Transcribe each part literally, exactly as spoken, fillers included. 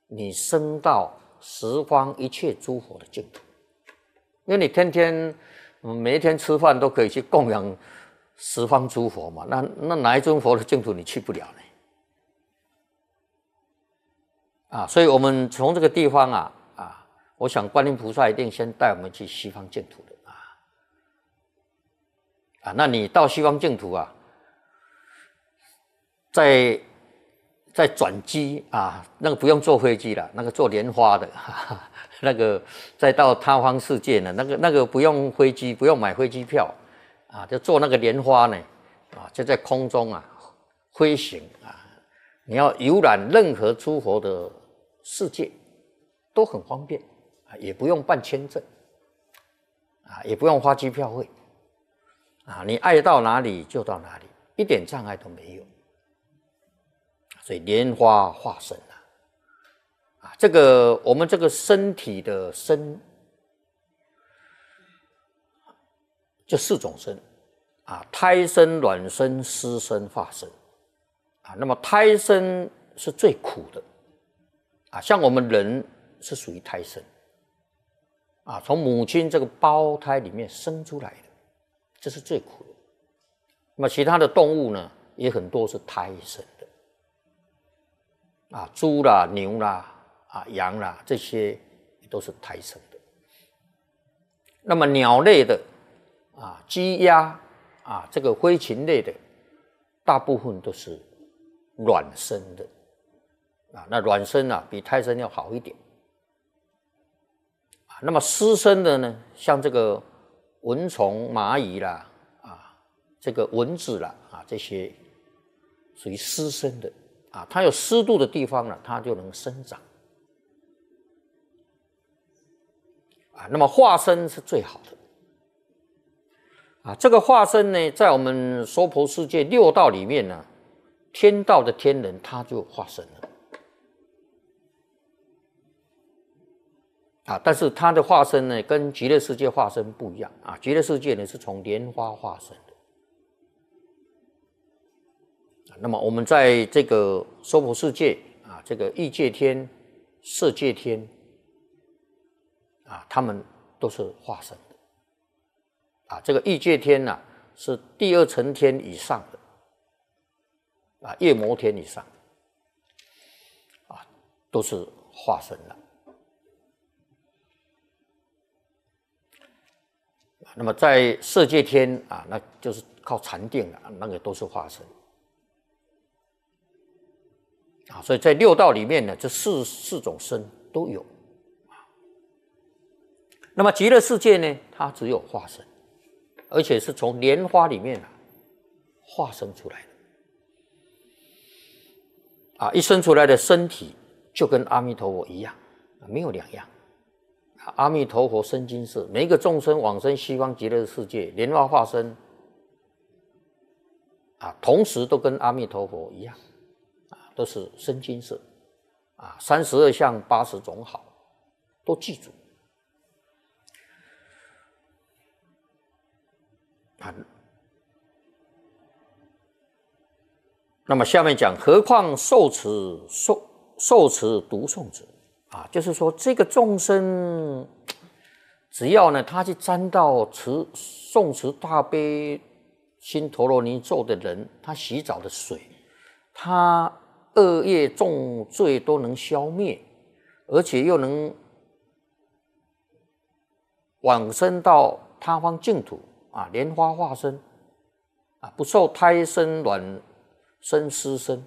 你升到十方一切诸佛的净土，因为你天天、嗯、每一天吃饭都可以去供养十方诸佛嘛，那那哪一尊佛的净土你去不了呢？啊，所以我们从这个地方啊啊，我想观音菩萨一定先带我们去西方净土的啊啊，那你到西方净土啊，再再转机啊，那个不用坐飞机了，那个坐莲花的，哈哈，那个再到他方世界呢，那个那个不用飞机，不用买飞机票啊，就坐那个莲花呢啊，就在空中啊飞行啊，你要游览任何诸佛的世界都很方便啊，也不用办签证啊，也不用花机票费啊，你爱到哪里就到哪里，一点障碍都没有。所以莲花化身啊，啊，这个我们这个身体的身，就四种身啊，胎生、卵生、湿生、化身啊。那么胎生是最苦的啊，像我们人是属于胎生啊，从母亲这个胞胎里面生出来的，这是最苦的。那么其他的动物呢，也很多是胎生的。啊，猪啦、牛啦、啊羊啦，这些都是胎生的。那么鸟类的啊，鸡鸭啊，这个飞禽类的，大部分都是卵生的啊。那卵生啊，比胎生要好一点。啊，那么湿生的呢，像这个蚊虫、蚂蚁啦，啊，这个蚊子啦，啊，这些属于湿生的。啊，它有湿度的地方呢，它就能生长。啊，那么化身是最好的。啊，这个化身呢，在我们娑婆世界六道里面呢，天道的天人他就化身了。啊，但是他的化身呢，跟极乐世界化身不一样啊。极乐世界呢，是从莲花化身的。那么我们在这个娑婆世界啊，这个欲界天、色界天啊，他们都是化身的啊。这个欲界天呢、啊，是第二层天以上的啊，夜摩天以上啊，都是化身了。那么在色界天啊，那就是靠禅定了，那个都是化身。啊，所以在六道里面呢，这四四种身都有。那么极乐世界呢，它只有化身，而且是从莲花里面啊化生出来的。啊，一生出来的身体就跟阿弥陀佛一样，没有两样。阿弥陀佛生金色，每一个众生往生西方极乐世界，莲花化身啊，同时都跟阿弥陀佛一样。都是生金色啊，三十二相八十种好，都记住啊。那么下面讲，何况受持受受持读诵者啊，就是说这个众生，只要呢他去沾到持诵持大悲心陀罗尼咒的人，他洗澡的水，他恶业重罪都能消灭，而且又能往生到他方净土啊，莲花化身啊，不受胎生、卵生、湿生。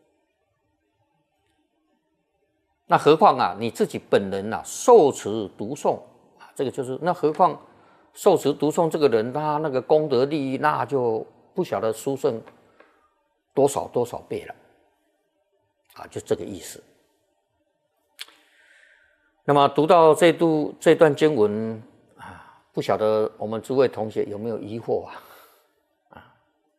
那何况啊，你自己本人啊，受持读诵啊，这个就是那何况受持读诵这个人，他那个功德利益，那就不晓得殊胜多少多少倍了。啊，就这个意思。那么读到这度这段经文啊，不晓得我们诸位同学有没有疑惑啊？啊，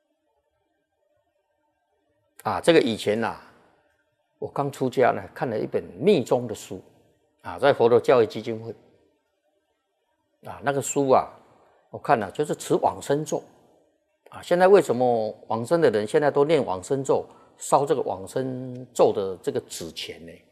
啊这个以前呐、啊，我刚出家呢，看了一本密宗的书啊，在佛陀教育基金会啊，那个书啊，我看了、啊、就是持往生咒啊。现在为什么往生的人现在都念往生咒？烧这个往生咒的这个纸钱呢，